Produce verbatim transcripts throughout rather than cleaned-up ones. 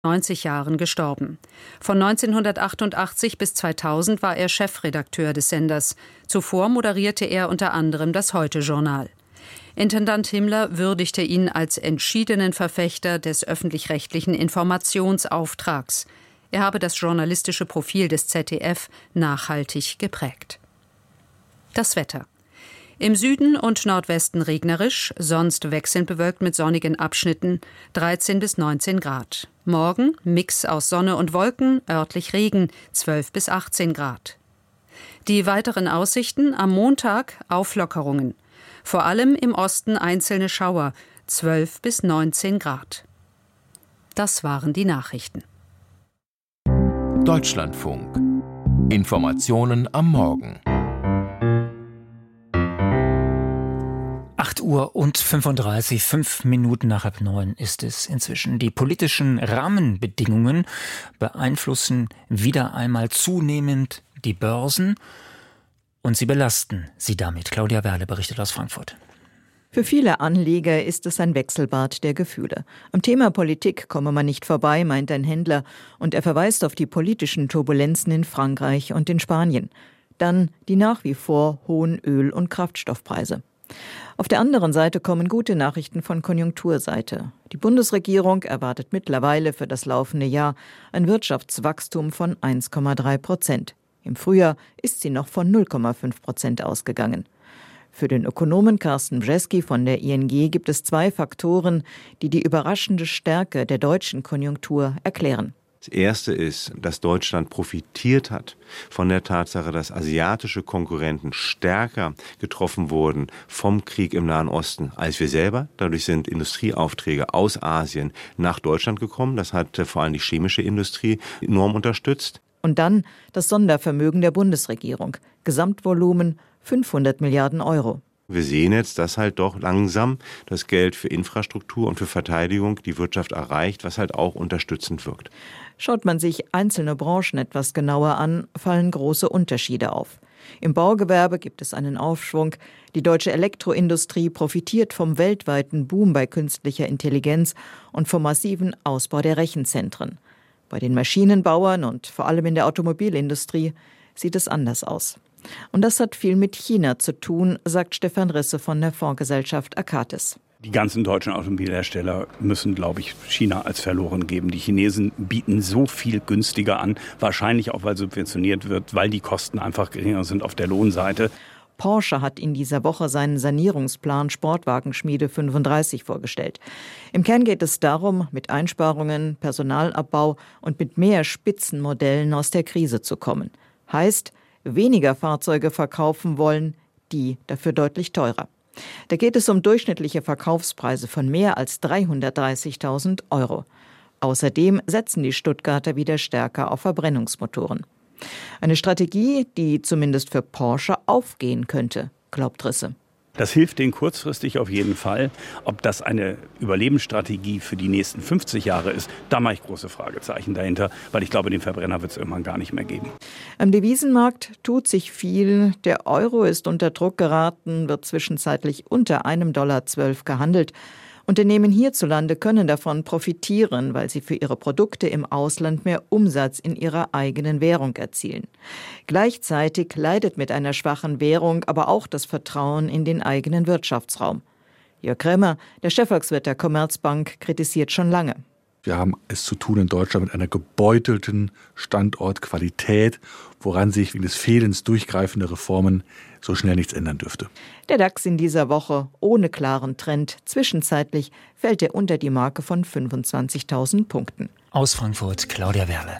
neunzig Jahren gestorben. Von neunzehnhundertachtundachtzig bis zweitausend war er Chefredakteur des Senders. Zuvor moderierte er unter anderem das Heute-Journal. Intendant Himmler würdigte ihn als entschiedenen Verfechter des öffentlich-rechtlichen Informationsauftrags. Er habe das journalistische Profil des Z D F nachhaltig geprägt. Das Wetter. Im Süden und Nordwesten regnerisch, sonst wechselnd bewölkt mit sonnigen Abschnitten, dreizehn bis neunzehn Grad. Morgen Mix aus Sonne und Wolken, örtlich Regen, zwölf bis achtzehn Grad. Die weiteren Aussichten: am Montag Auflockerungen. Vor allem im Osten einzelne Schauer, zwölf bis neunzehn Grad. Das waren die Nachrichten. Deutschlandfunk. Informationen am Morgen. acht Uhr und fünfunddreißig, fünf Minuten nach halb neun ist es inzwischen. Die politischen Rahmenbedingungen beeinflussen wieder einmal zunehmend die Börsen und sie belasten sie damit. Claudia Werle berichtet aus Frankfurt. Für viele Anleger ist es ein Wechselbad der Gefühle. Am Thema Politik komme man nicht vorbei, meint ein Händler, und er verweist auf die politischen Turbulenzen in Frankreich und in Spanien. Dann die nach wie vor hohen Öl- und Kraftstoffpreise. Auf der anderen Seite kommen gute Nachrichten von Konjunkturseite. Die Bundesregierung erwartet mittlerweile für das laufende Jahr ein Wirtschaftswachstum von eins Komma drei Prozent. Im Frühjahr ist sie noch von null Komma fünf Prozent ausgegangen. Für den Ökonomen Carsten Brzeski von der I N G gibt es zwei Faktoren, die die überraschende Stärke der deutschen Konjunktur erklären. Das erste ist, dass Deutschland profitiert hat von der Tatsache, dass asiatische Konkurrenten stärker getroffen wurden vom Krieg im Nahen Osten als wir selber. Dadurch sind Industrieaufträge aus Asien nach Deutschland gekommen. Das hat vor allem die chemische Industrie enorm unterstützt. Und dann das Sondervermögen der Bundesregierung. Gesamtvolumen fünfhundert Milliarden Euro. Wir sehen jetzt, dass halt doch langsam das Geld für Infrastruktur und für Verteidigung die Wirtschaft erreicht, was halt auch unterstützend wirkt. Schaut man sich einzelne Branchen etwas genauer an, fallen große Unterschiede auf. Im Baugewerbe gibt es einen Aufschwung. Die deutsche Elektroindustrie profitiert vom weltweiten Boom bei künstlicher Intelligenz und vom massiven Ausbau der Rechenzentren. Bei den Maschinenbauern und vor allem in der Automobilindustrie sieht es anders aus. Und das hat viel mit China zu tun, sagt Stefan Risse von der Fondsgesellschaft Akatis. Die ganzen deutschen Automobilhersteller müssen, glaube ich, China als verloren geben. Die Chinesen bieten so viel günstiger an, wahrscheinlich auch, weil subventioniert wird, weil die Kosten einfach geringer sind auf der Lohnseite. Porsche hat in dieser Woche seinen Sanierungsplan Sportwagenschmiede fünfunddreißig vorgestellt. Im Kern geht es darum, mit Einsparungen, Personalabbau und mit mehr Spitzenmodellen aus der Krise zu kommen. Heißt, weniger Fahrzeuge verkaufen wollen, die dafür deutlich teurer. Da geht es um durchschnittliche Verkaufspreise von mehr als dreihundertdreißigtausend Euro. Außerdem setzen die Stuttgarter wieder stärker auf Verbrennungsmotoren. Eine Strategie, die zumindest für Porsche aufgehen könnte, glaubt Risse. Das hilft denen kurzfristig auf jeden Fall. Ob das eine Überlebensstrategie für die nächsten fünfzig Jahre ist, da mache ich große Fragezeichen dahinter, weil ich glaube, den Verbrenner wird es irgendwann gar nicht mehr geben. Am Devisenmarkt tut sich viel. Der Euro ist unter Druck geraten, wird zwischenzeitlich unter einem Dollar zwölf gehandelt. Unternehmen hierzulande können davon profitieren, weil sie für ihre Produkte im Ausland mehr Umsatz in ihrer eigenen Währung erzielen. Gleichzeitig leidet mit einer schwachen Währung aber auch das Vertrauen in den eigenen Wirtschaftsraum. Jörg Krämer, der Chefvolkswirt der Commerzbank, kritisiert schon lange. Wir haben es zu tun in Deutschland mit einer gebeutelten Standortqualität, woran sich wegen des Fehlens durchgreifender Reformen so schnell nichts ändern dürfte. Der DAX in dieser Woche ohne klaren Trend. Zwischenzeitlich fällt er unter die Marke von fünfundzwanzigtausend Punkten. Aus Frankfurt, Claudia Werle.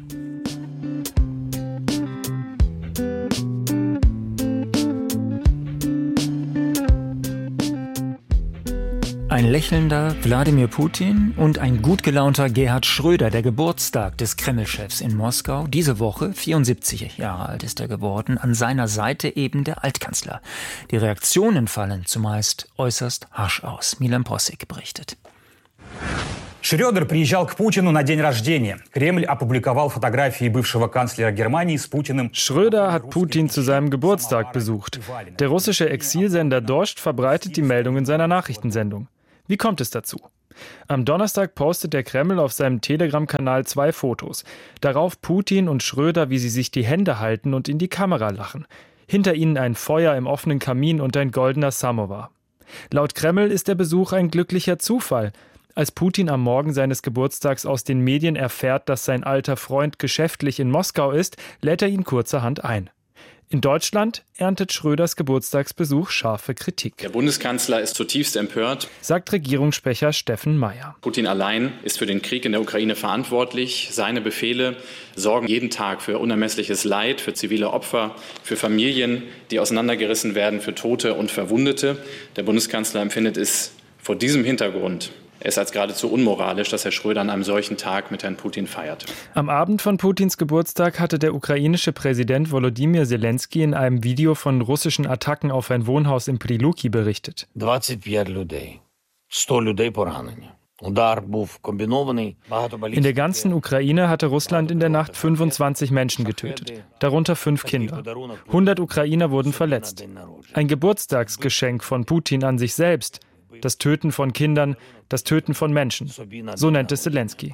Ein lächelnder Wladimir Putin und ein gut gelaunter Gerhard Schröder, der Geburtstag des Kreml-Chefs in Moskau. Diese Woche, vierundsiebzig Jahre alt ist er geworden, an seiner Seite eben der Altkanzler. Die Reaktionen fallen zumeist äußerst harsch aus. Milan Possig berichtet. Schröder приезжал к Путину на день рождения. Кремль опубликовал фотографии бывшего канцлера Германии с Putinem. Schröder hat Putin zu seinem Geburtstag besucht. Der russische Exilsender Dost verbreitet die Meldung in seiner Nachrichtensendung. Wie kommt es dazu? Am Donnerstag postet der Kreml auf seinem Telegram-Kanal zwei Fotos. Darauf Putin und Schröder, wie sie sich die Hände halten und in die Kamera lachen. Hinter ihnen ein Feuer im offenen Kamin und ein goldener Samowar. Laut Kreml ist der Besuch ein glücklicher Zufall. Als Putin am Morgen seines Geburtstags aus den Medien erfährt, dass sein alter Freund geschäftlich in Moskau ist, lädt er ihn kurzerhand ein. In Deutschland erntet Schröders Geburtstagsbesuch scharfe Kritik. Der Bundeskanzler ist zutiefst empört, sagt Regierungssprecher Steffen Meyer. Putin allein ist für den Krieg in der Ukraine verantwortlich. Seine Befehle sorgen jeden Tag für unermessliches Leid, für zivile Opfer, für Familien, die auseinandergerissen werden, für Tote und Verwundete. Der Bundeskanzler empfindet es vor diesem Hintergrund Es ist als geradezu unmoralisch, dass Herr Schröder an einem solchen Tag mit Herrn Putin feiert. Am Abend von Putins Geburtstag hatte der ukrainische Präsident Volodymyr Zelensky in einem Video von russischen Attacken auf ein Wohnhaus in Priluki berichtet. двадцять п'ять людей, сто людей поранені. In der ganzen Ukraine hatte Russland in der Nacht fünfundzwanzig Menschen getötet, darunter fünf Kinder. hundert Ukrainer wurden verletzt. Ein Geburtstagsgeschenk von Putin an sich selbst. Das Töten von Kindern, das Töten von Menschen. So nennt es Zelensky.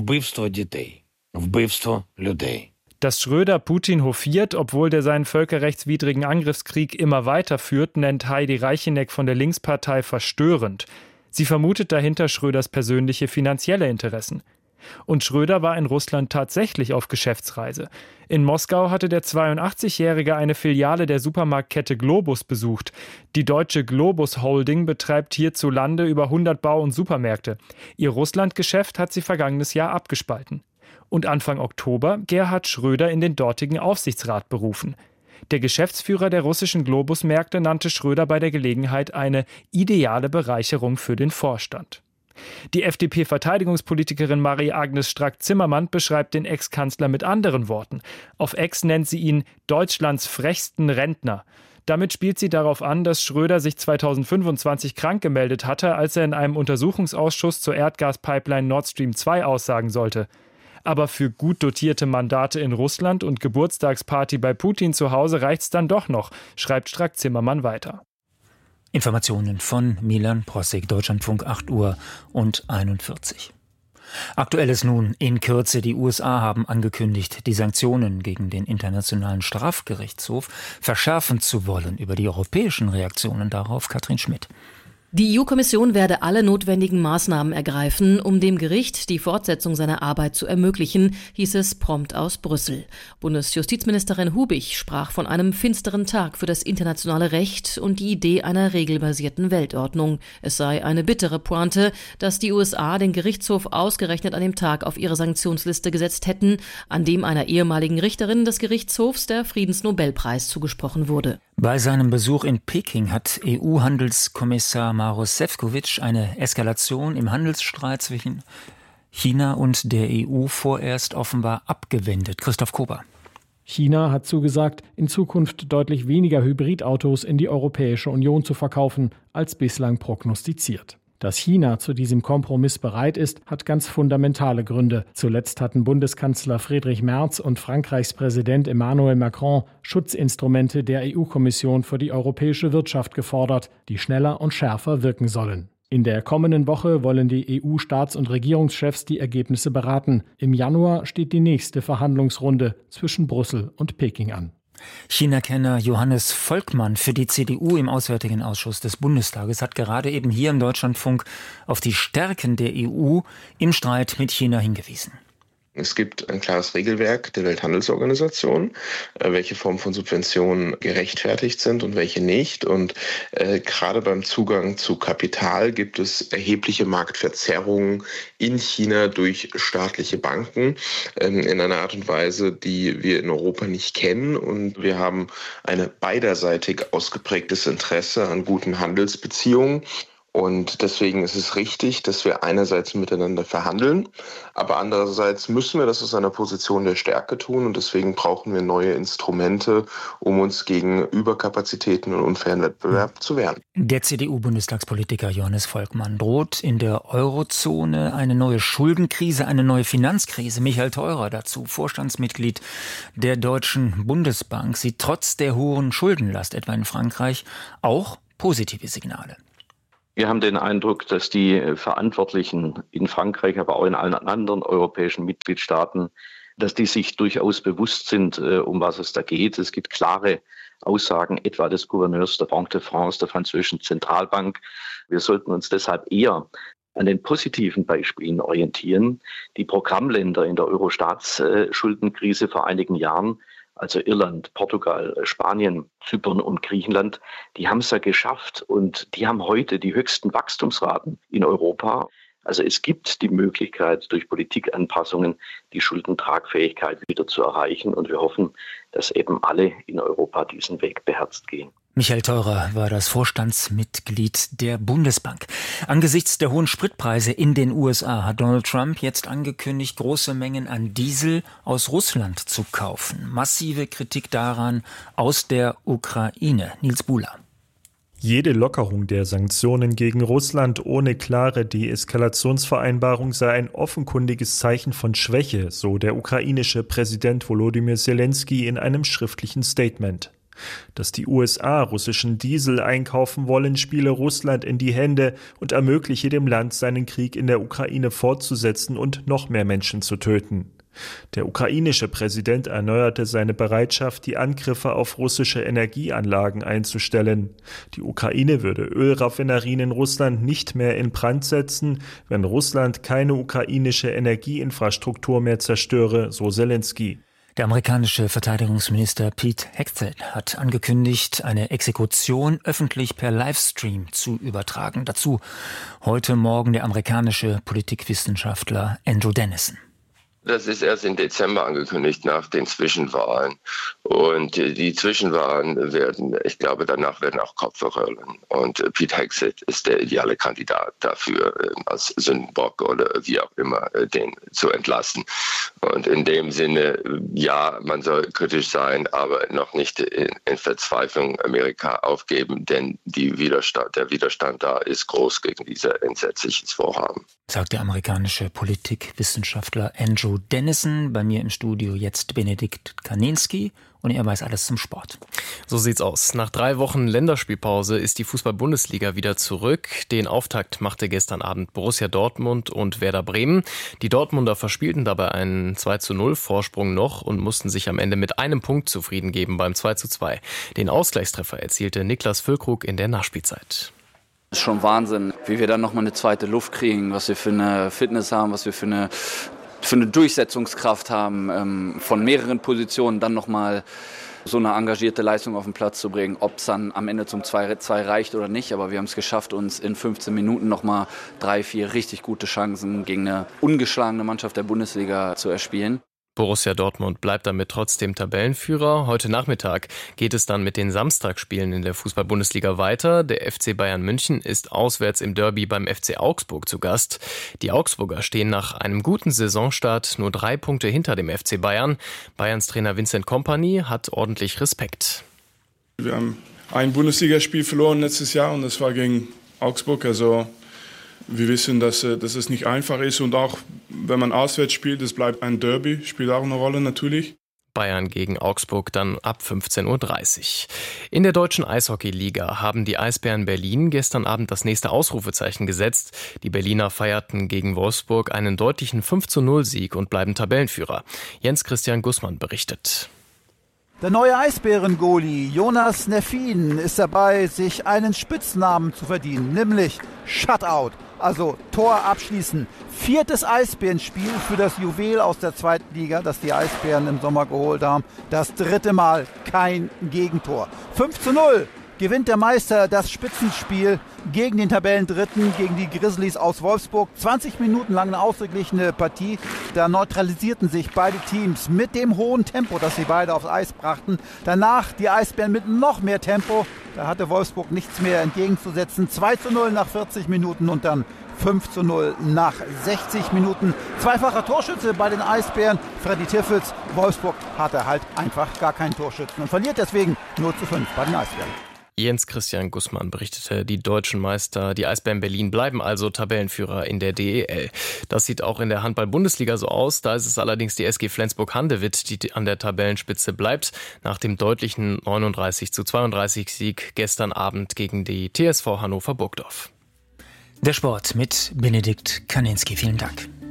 Dass Schröder Putin hofiert, obwohl der seinen völkerrechtswidrigen Angriffskrieg immer weiter führt, nennt Heidi Reicheneck von der Linkspartei verstörend. Sie vermutet dahinter Schröders persönliche finanzielle Interessen. Und Schröder war in Russland tatsächlich auf Geschäftsreise. In Moskau hatte der zweiundachtzigjährige eine Filiale der Supermarktkette Globus besucht. Die deutsche Globus Holding betreibt hierzulande über hundert Bau- und Supermärkte. Ihr Russlandgeschäft hat sie vergangenes Jahr abgespalten. Und Anfang Oktober Gerhard Schröder in den dortigen Aufsichtsrat berufen. Der Geschäftsführer der russischen Globus-Märkte nannte Schröder bei der Gelegenheit eine ideale Bereicherung für den Vorstand. Die F D P-Verteidigungspolitikerin Marie-Agnes Strack-Zimmermann beschreibt den Ex-Kanzler mit anderen Worten. Auf Ex nennt sie ihn Deutschlands frechsten Rentner. Damit spielt sie darauf an, dass Schröder sich zweitausendfünfundzwanzig krank gemeldet hatte, als er in einem Untersuchungsausschuss zur Erdgaspipeline Nord Stream zwei aussagen sollte. Aber für gut dotierte Mandate in Russland und Geburtstagsparty bei Putin zu Hause reicht's dann doch noch, schreibt Strack-Zimmermann weiter. Informationen von Milan Prossig, Deutschlandfunk, acht Uhr und einundvierzig. Aktuelles nun in Kürze. Die U S A haben angekündigt, die Sanktionen gegen den Internationalen Strafgerichtshof verschärfen zu wollen. Über die europäischen Reaktionen darauf Katrin Schmidt. Die E U-Kommission werde alle notwendigen Maßnahmen ergreifen, um dem Gericht die Fortsetzung seiner Arbeit zu ermöglichen, hieß es prompt aus Brüssel. Bundesjustizministerin Hubig sprach von einem finsteren Tag für das internationale Recht und die Idee einer regelbasierten Weltordnung. Es sei eine bittere Pointe, dass die U S A den Gerichtshof ausgerechnet an dem Tag auf ihre Sanktionsliste gesetzt hätten, an dem einer ehemaligen Richterin des Gerichtshofs der Friedensnobelpreis zugesprochen wurde. Bei seinem Besuch in Peking hat E U-Handelskommissar Maroš Šefčovič eine Eskalation im Handelsstreit zwischen China und der E U vorerst offenbar abgewendet. Christoph Kober. China hat zugesagt, in Zukunft deutlich weniger Hybridautos in die Europäische Union zu verkaufen, als bislang prognostiziert. Dass China zu diesem Kompromiss bereit ist, hat ganz fundamentale Gründe. Zuletzt hatten Bundeskanzler Friedrich Merz und Frankreichs Präsident Emmanuel Macron Schutzinstrumente der E U-Kommission für die europäische Wirtschaft gefordert, die schneller und schärfer wirken sollen. In der kommenden Woche wollen die E U-Staats- und Regierungschefs die Ergebnisse beraten. Im Januar steht die nächste Verhandlungsrunde zwischen Brüssel und Peking an. China-Kenner Johannes Volkmann für die C D U im Auswärtigen Ausschuss des Bundestages hat gerade eben hier im Deutschlandfunk auf die Stärken der E U im Streit mit China hingewiesen. Es gibt ein klares Regelwerk der Welthandelsorganisation, welche Formen von Subventionen gerechtfertigt sind und welche nicht. Und äh, gerade beim Zugang zu Kapital gibt es erhebliche Marktverzerrungen in China durch staatliche Banken ähm, in einer Art und Weise, die wir in Europa nicht kennen. Und wir haben ein beiderseitig ausgeprägtes Interesse an guten Handelsbeziehungen. Und deswegen ist es richtig, dass wir einerseits miteinander verhandeln, aber andererseits müssen wir das aus einer Position der Stärke tun und deswegen brauchen wir neue Instrumente, um uns gegen Überkapazitäten und unfairen Wettbewerb zu wehren. Der C D U-Bundestagspolitiker Johannes Volkmann droht in der Eurozone eine neue Schuldenkrise, eine neue Finanzkrise. Michael Theurer dazu, Vorstandsmitglied der Deutschen Bundesbank, sieht trotz der hohen Schuldenlast, etwa in Frankreich, auch positive Signale. Wir haben den Eindruck, dass die Verantwortlichen in Frankreich, aber auch in allen anderen europäischen Mitgliedstaaten, dass die sich durchaus bewusst sind, um was es da geht. Es gibt klare Aussagen etwa des Gouverneurs der Banque de France, der französischen Zentralbank. Wir sollten uns deshalb eher an den positiven Beispielen orientieren. Die Programmländer in der Euro-Staatsschuldenkrise vor einigen Jahren, also Irland, Portugal, Spanien, Zypern und Griechenland, die haben es ja geschafft und die haben heute die höchsten Wachstumsraten in Europa. Also es gibt die Möglichkeit, durch Politikanpassungen die Schuldentragfähigkeit wieder zu erreichen. Und wir hoffen, dass eben alle in Europa diesen Weg beherzt gehen. Michael Theurer war das Vorstandsmitglied der Bundesbank. Angesichts der hohen Spritpreise in den U S A hat Donald Trump jetzt angekündigt, große Mengen an Diesel aus Russland zu kaufen. Massive Kritik daran aus der Ukraine. Nils Buhler. Jede Lockerung der Sanktionen gegen Russland ohne klare Deeskalationsvereinbarung sei ein offenkundiges Zeichen von Schwäche, so der ukrainische Präsident Volodymyr Zelensky in einem schriftlichen Statement. Dass die U S A russischen Diesel einkaufen wollen, spiele Russland in die Hände und ermögliche dem Land, seinen Krieg in der Ukraine fortzusetzen und noch mehr Menschen zu töten. Der ukrainische Präsident erneuerte seine Bereitschaft, die Angriffe auf russische Energieanlagen einzustellen. Die Ukraine würde Ölraffinerien in Russland nicht mehr in Brand setzen, wenn Russland keine ukrainische Energieinfrastruktur mehr zerstöre, so Zelensky. Der amerikanische Verteidigungsminister Pete Hegseth hat angekündigt, eine Exekution öffentlich per Livestream zu übertragen. Dazu heute Morgen der amerikanische Politikwissenschaftler Andrew Dennison. Das ist erst im Dezember angekündigt, nach den Zwischenwahlen. Und die Zwischenwahlen werden, ich glaube, danach werden auch Köpfe rollen. Und Pete Hegseth ist der ideale Kandidat dafür, als Sündenbock oder wie auch immer, den zu entlassen. Und in dem Sinne, ja, man soll kritisch sein, aber noch nicht in, in Verzweiflung Amerika aufgeben, denn die Widerstand, der Widerstand da ist groß gegen dieses entsetzliches Vorhaben. Sagt der amerikanische Politikwissenschaftler Andrew Dennison. Bei mir im Studio jetzt Benedikt Kaninski und er weiß alles zum Sport. So sieht's aus. Nach drei Wochen Länderspielpause ist die Fußball-Bundesliga wieder zurück. Den Auftakt machte gestern Abend Borussia Dortmund und Werder Bremen. Die Dortmunder verspielten dabei einen zwei zu null Vorsprung noch und mussten sich am Ende mit einem Punkt zufrieden geben beim zwei zu zwei. Den Ausgleichstreffer erzielte Niklas Füllkrug in der Nachspielzeit. Das ist schon Wahnsinn, wie wir dann nochmal eine zweite Luft kriegen, was wir für eine Fitness haben, was wir für eine, für eine Durchsetzungskraft haben, ähm, von mehreren Positionen dann nochmal so eine engagierte Leistung auf den Platz zu bringen. Ob es dann am Ende zum zwei zwei reicht oder nicht, aber wir haben es geschafft, uns in fünfzehn Minuten nochmal drei, vier richtig gute Chancen gegen eine ungeschlagene Mannschaft der Bundesliga zu erspielen. Borussia Dortmund bleibt damit trotzdem Tabellenführer. Heute Nachmittag geht es dann mit den Samstagsspielen in der Fußball-Bundesliga weiter. Der F C Bayern München ist auswärts im Derby beim F C Augsburg zu Gast. Die Augsburger stehen nach einem guten Saisonstart nur drei Punkte hinter dem F C Bayern. Bayerns Trainer Vincent Kompany hat ordentlich Respekt. Wir haben ein Bundesligaspiel verloren letztes Jahr und das war gegen Augsburg. Also wir wissen, dass, dass es nicht einfach ist und auch wenn man auswärts spielt, es bleibt ein Derby, spielt auch eine Rolle natürlich. Bayern gegen Augsburg dann ab fünfzehn Uhr dreißig. In der deutschen Eishockeyliga haben die Eisbären Berlin gestern Abend das nächste Ausrufezeichen gesetzt. Die Berliner feierten gegen Wolfsburg einen deutlichen fünf zu null Sieg und bleiben Tabellenführer. Jens Christian Gussmann berichtet. Der neue Eisbären-Goalie Jonas Neffin ist dabei, sich einen Spitznamen zu verdienen, nämlich Shutout, also Tor abschließen. Viertes Eisbärenspiel für das Juwel aus der zweiten Liga, das die Eisbären im Sommer geholt haben. Das dritte Mal kein Gegentor. fünf zu null gewinnt der Meister das Spitzenspiel gegen den Tabellendritten, gegen die Grizzlies aus Wolfsburg. zwanzig Minuten lang eine ausgeglichene Partie. Da neutralisierten sich beide Teams mit dem hohen Tempo, das sie beide aufs Eis brachten. Danach die Eisbären mit noch mehr Tempo. Da hatte Wolfsburg nichts mehr entgegenzusetzen. zwei zu null nach vierzig Minuten und dann fünf zu null nach sechzig Minuten. Zweifacher Torschütze bei den Eisbären, Freddy Tiffels. Wolfsburg hatte halt einfach gar keinen Torschützen und verliert deswegen null zu fünf bei den Eisbären. Jens Christian Gussmann berichtete, die deutschen Meister, die Eisbären Berlin, bleiben also Tabellenführer in der D E L. Das sieht auch in der Handball-Bundesliga so aus. Da ist es allerdings die S G Flensburg-Handewitt, die an der Tabellenspitze bleibt, nach dem deutlichen neununddreißig zu zweiunddreißig Sieg gestern Abend gegen die T S V Hannover Burgdorf. Der Sport mit Benedikt Kaninski. Vielen Dank.